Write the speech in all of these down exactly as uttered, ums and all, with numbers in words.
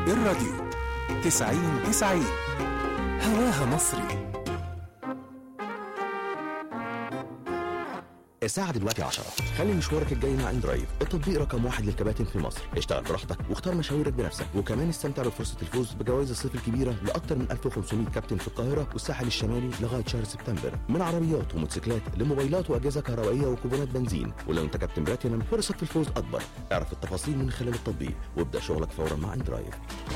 الراديو تسعين تسعين هواها مصري. الساعة دلوقتي عشرة. خلي مشوارك الجاي مع اندرايف، التطبيق رقم واحد للكباتن في مصر. اشتغل براحتك واختار مشاويرك بنفسك، وكمان استمتع بفرصة الفوز بجوائز الصيف الكبيرة لأكثر من ألف وخمسمائة كابتن في القاهرة والساحل الشمالي لغاية شهر سبتمبر، من عربيات وموتوسيكلات لموبايلات وأجهزة كهربائية وكوبونات بنزين. ولو انت كابتن بلاتينم فرصك في الفوز أكبر. اعرف التفاصيل من خلال التطبيق وابدأ شغلك فورا مع اندرايف.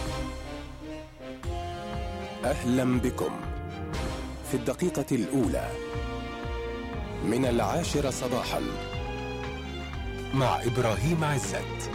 أهلا بكم في الدقيقة الأولى من العاشرة صباحا مع إبراهيم عزت.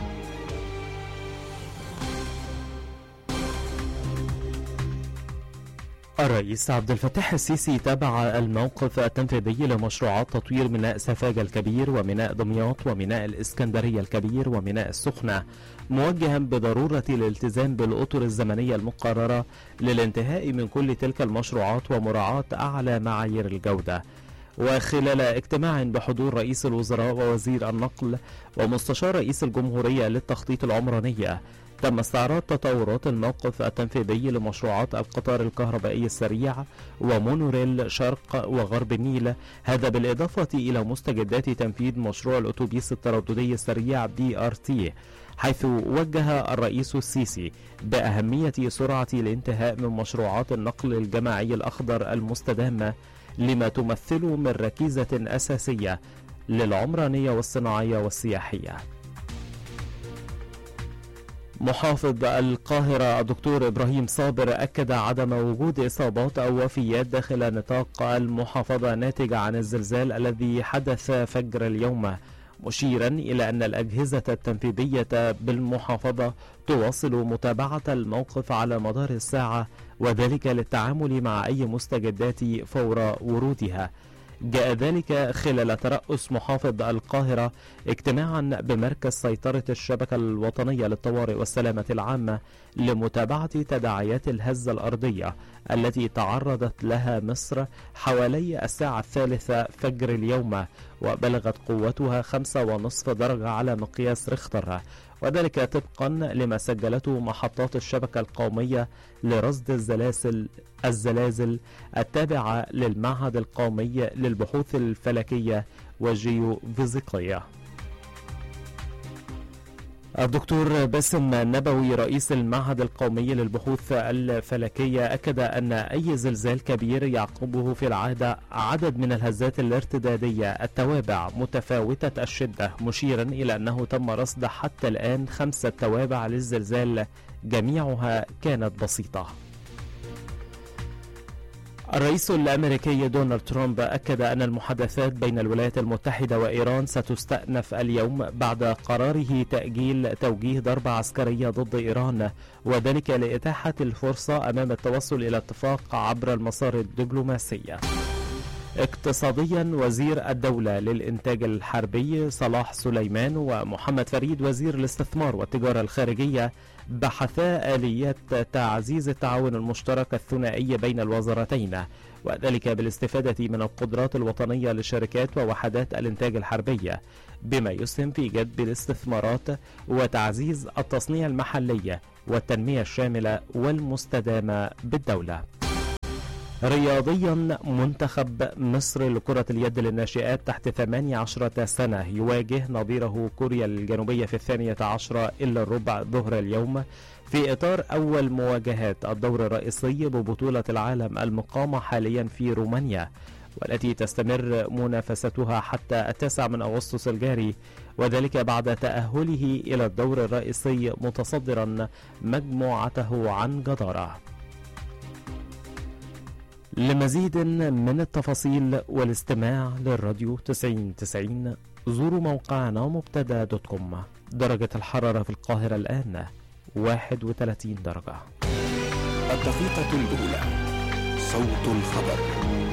الرئيس عبد الفتاح السيسي تابع الموقف التنفيذي لمشروعات تطوير ميناء سفاجة الكبير وميناء دمياط وميناء الإسكندرية الكبير وميناء السخنة، موجها بضرورة الالتزام بالأطر الزمنية المقررة للانتهاء من كل تلك المشروعات ومراعاة أعلى معايير الجودة. وخلال اجتماع بحضور رئيس الوزراء ووزير النقل ومستشار رئيس الجمهورية للتخطيط العمرانية، تم استعراض تطورات الموقف التنفيذي لمشروعات القطار الكهربائي السريع ومونوريل شرق وغرب النيل، هذا بالإضافة إلى مستجدات تنفيذ مشروع الأتوبيس الترددي السريع بي آر تي، حيث وجه الرئيس السيسي بأهمية سرعة الانتهاء من مشروعات النقل الجماعي الأخضر المستدامة، لما تمثل من ركيزة أساسية للعمرانية والصناعية والسياحية. محافظ القاهرة الدكتور إبراهيم صابر أكد عدم وجود إصابات أو وفيات داخل نطاق المحافظة ناتجة عن الزلزال الذي حدث فجر اليوم، مشيرا إلى أن الأجهزة التنفيذية بالمحافظة تواصل متابعة الموقف على مدار الساعة، وذلك للتعامل مع أي مستجدات فور ورودها. جاء ذلك خلال ترأس محافظ القاهرة اجتماعا بمركز سيطرة الشبكة الوطنية للطوارئ والسلامة العامة لمتابعة تداعيات الهزة الأرضية التي تعرضت لها مصر حوالي الساعة الثالثة فجر اليوم، وبلغت قوتها خمسة ونصف درجة على مقياس ريختر، وذلك طبقا لما سجلته محطات الشبكة القومية لرصد الزلازل الزلازل التابعة للمعهد القومي للبحوث الفلكية والجيوفيزيقية. الدكتور باسم نبوي رئيس المعهد القومي للبحوث الفلكية أكد أن أي زلزال كبير يعقبه في العادة عدد من الهزات الارتدادية التوابع متفاوتة الشدة، مشيرا إلى أنه تم رصد حتى الآن خمسة توابع للزلزال جميعها كانت بسيطة. الرئيس الأمريكي دونالد ترامب أكد أن المحادثات بين الولايات المتحدة وإيران ستستأنف اليوم بعد قراره تأجيل توجيه ضربة عسكرية ضد إيران، وذلك لإتاحة الفرصة أمام التوصل إلى اتفاق عبر المسار الدبلوماسي. اقتصاديا، وزير الدولة للإنتاج الحربي صلاح سليمان ومحمد فريد وزير الاستثمار والتجارة الخارجية بحثا آليات تعزيز التعاون المشترك الثنائي بين الوزارتين، وذلك بالاستفادة من القدرات الوطنية للشركات ووحدات الإنتاج الحربية، بما يسهم في جذب الاستثمارات وتعزيز التصنيع المحلي والتنمية الشاملة والمستدامة بالدولة. رياضيا، منتخب مصر لكرة اليد للناشئات تحت ثمانية عشر سنة يواجه نظيره كوريا الجنوبية في الثانية عشرة إلا الربع ظهر اليوم في إطار أول مواجهات الدور الرئيسي ببطولة العالم المقامة حاليا في رومانيا، والتي تستمر منافستها حتى التاسع من أغسطس الجاري، وذلك بعد تأهله إلى الدور الرئيسي متصدرا مجموعته عن جدارة. لمزيد من التفاصيل والاستماع للراديو تسعين تسعين زوروا موقعنا مبتدا دوت كوم. درجة الحرارة في القاهرة الآن واحد وثلاثين درجة. الدقيقة الأولى، صوت الخبر.